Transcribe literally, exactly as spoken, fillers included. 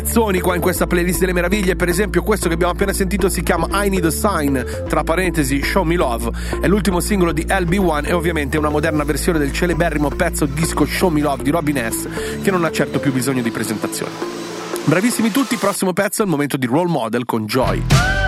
Pezzoni qua in questa playlist delle meraviglie. Per esempio questo che abbiamo appena sentito si chiama I Need a Sign, tra parentesi Show Me Love, è l'ultimo singolo di L B one e ovviamente una moderna versione del celeberrimo pezzo disco Show Me Love di Robin S, che non ha certo più bisogno di presentazione. Bravissimi tutti, prossimo pezzo è il momento di Role Model con Joy.